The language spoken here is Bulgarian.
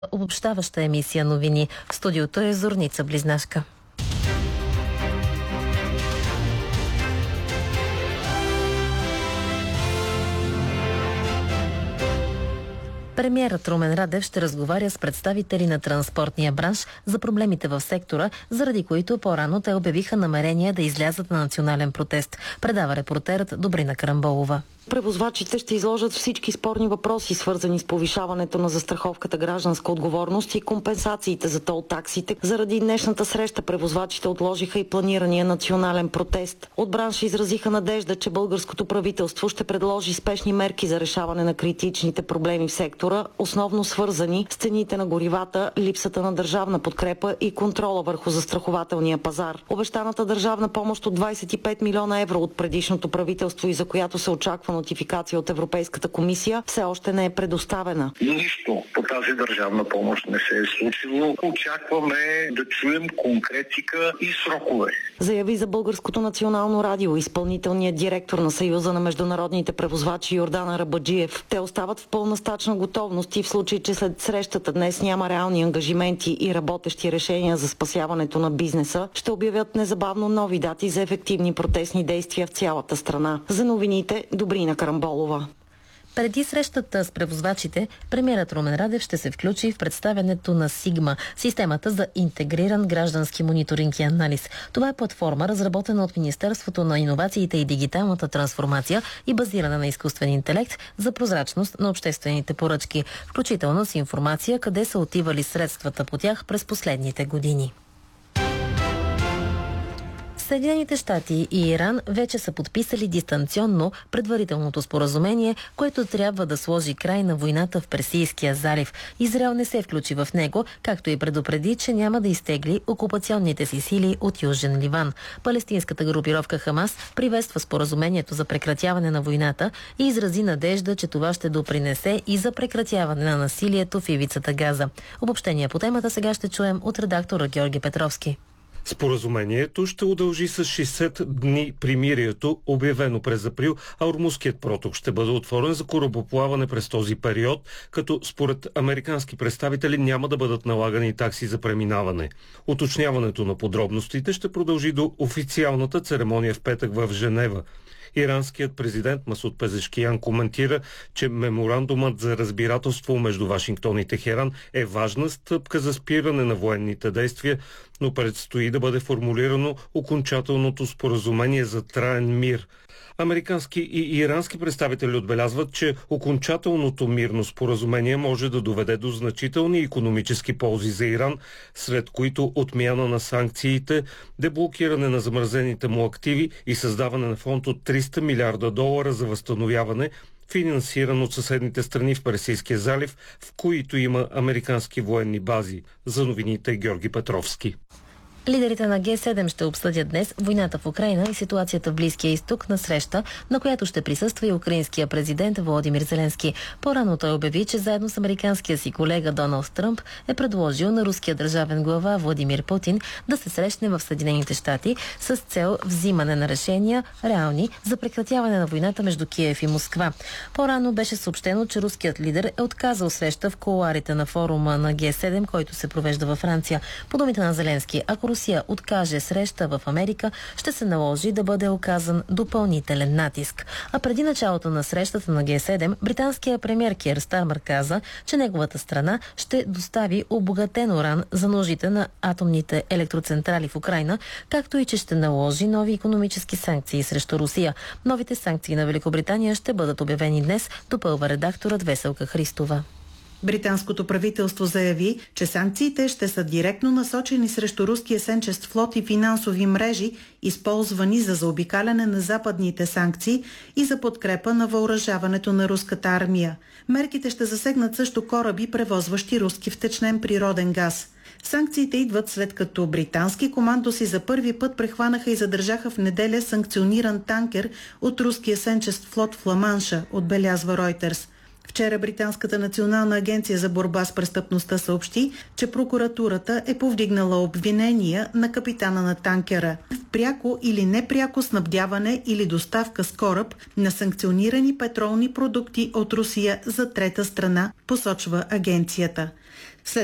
Обобщаваща емисия новини. В студиото е Зорница Близнашка. Премиерът Румен Радев ще разговаря с представители на транспортния бранш за проблемите в сектора, заради които по-рано те обявиха намерение да излязат на национален протест. Предава репортерът Добрина Карамболова. Превозвачите ще изложат всички спорни въпроси, свързани с повишаването на застраховката гражданска отговорност и компенсациите за тол таксите. Заради днешната среща превозвачите отложиха и планирания национален протест. От бранша изразиха надежда, че българското правителство ще предложи спешни мерки за решаване на критичните проблеми в сектора, основно свързани с цените на горивата, липсата на държавна подкрепа и контрола върху застрахователния пазар. Обещаната държавна помощ от 25 милиона евро от предишното правителство и за която се очаква нотификация от Европейската комисия, все още не е предоставена. Нищо по тази държавна помощ не се е случило. Очакваме да чуем конкретика и срокове. Заяви за Българското национално радио изпълнителният директор на Съюза на международните превозвачи Йордан Арабаджиев. Те остават в пълна стачна готовност и в случай, че след срещата днес няма реални ангажименти и работещи решения за спасяването на бизнеса, ще обявят незабавно нови дати за ефективни протестни действия в цялата страна. За новините, Добрина Карамболова. Преди срещата с превозвачите, премиерът Румен Радев ще се включи в представянето на Сигма, системата за интегриран граждански мониторинг и анализ. Това е платформа, разработена от Министерството на иновациите и дигиталната трансформация и базирана на изкуствен интелект за прозрачност на обществените поръчки, включително с информация къде са отивали средствата по тях през последните години. Съединените щати и Иран вече са подписали дистанционно предварителното споразумение, което трябва да сложи край на войната в Персийския залив. Израел не се включи в него, както и предупреди, че няма да изтегли окупационните си сили от Южен Ливан. Палестинската групировка Хамас приветства споразумението за прекратяване на войната и изрази надежда, че това ще допринесе и за прекратяване на насилието в ивицата Газа. Обобщение по темата сега ще чуем от редактора Георги Петровски. Споразумението ще удължи с 60 дни примирието, обявено през април, а Ормузският проток ще бъде отворен за корабоплаване през този период, като според американски представители няма да бъдат налагани такси за преминаване. Уточняването на подробностите ще продължи до официалната церемония в петък в Женева. Иранският президент Масуд Пезешкиян коментира, че меморандумът за разбирателство между Вашингтон и Техеран е важна стъпка за спиране на военните действия, но предстои да бъде формулирано окончателното споразумение за траен мир. Американски и ирански представители отбелязват, че окончателното мирно споразумение може да доведе до значителни икономически ползи за Иран, сред които отмяна на санкциите, деблокиране на замразените му активи и създаване на фонд от $300 милиарда за възстановяване, финансиран от съседните страни в Персийския залив, в които има американски военни бази. За новините Георги Петровски. Лидерите на Г7 ще обсъдят днес войната в Украйна и ситуацията в Близкия изток на среща, на която ще присъства и украинския президент Володимир Зеленски. По-рано той обяви, че заедно с американския си колега Доналд Тръмп е предложил на руския държавен глава Владимир Путин да се срещне в Съединените щати с цел взимане на решения реални за прекратяване на войната между Киев и Москва. По-рано беше съобщено, че руският лидер е отказал среща в кулоарите на форума на Г7, който се провежда във Франция. По думите на Зеленски, ако Русия откаже среща в Америка, ще се наложи да бъде оказан допълнителен натиск. А преди началото на срещата на Г7, британският премиер Кир Стармър каза, че неговата страна ще достави обогатен уран за нуждите на атомните електроцентрали в Украйна, както и че ще наложи нови икономически санкции срещу Русия. Новите санкции на Великобритания ще бъдат обявени днес, допълва редакторът Веселка Христова. Британското правителство заяви, че санкциите ще са директно насочени срещу руския сенчест флот и финансови мрежи, използвани за заобикаляне на западните санкции и за подкрепа на въоръжаването на руската армия. Мерките ще засегнат също кораби, превозващи руски втечнен природен газ. Санкциите идват след като британски командоси за първи път прехванаха и задържаха в неделя санкциониран танкер от руския сенчест флот в Ла-Манша, отбелязва Ройтерс. Вчера Британската национална агенция за борба с престъпността съобщи, че прокуратурата е повдигнала обвинения на капитана на танкера в пряко или непряко снабдяване или доставка с кораб на санкционирани петролни продукти от Русия за трета страна, посочва агенцията.